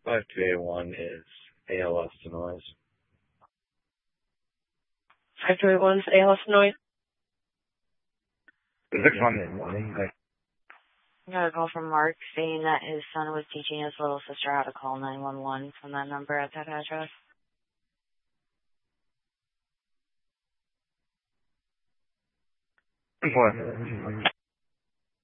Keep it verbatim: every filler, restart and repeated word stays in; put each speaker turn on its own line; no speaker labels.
five two eight one is A L S Denoise.
five two eight one is A L S Denoise.
six one.
I got a call from Mark saying that his son was teaching his little sister how to call nine one one from that number at that address.
What?